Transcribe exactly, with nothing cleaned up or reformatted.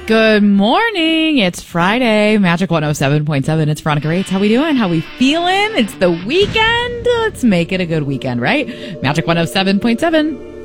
Good morning. It's Friday. Magic one oh seven point seven. It's Veronica Rates. How we doing? How we feeling? It's the weekend. Let's make it a good weekend, right? Magic one oh seven point seven.